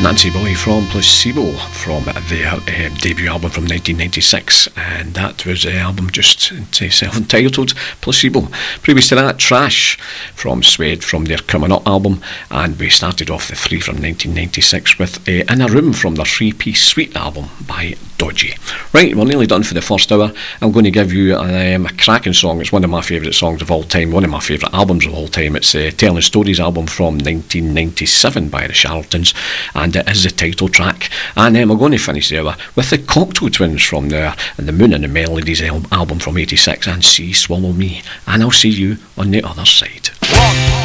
Nancy Boy from Placebo from their debut album from 1996, and that was the album just self-entitled Placebo. Previous to that, Trash from Suede from their Coming Up album, and we started off the three from 1996 with In a Room from their three-piece suite album by Dodgy. Right, we're nearly done for the first hour. I'm going to give you a cracking song. It's one of my favourite songs of all time, one of my favourite albums of all time. It's Telling Stories album from 1997 by the Charlatans, and it is the title track. And we're going to finish the hour with the Cocteau Twins from there, and the Moon and the Melodies album from 86, and See Swallow Me. And I'll see you on the other side.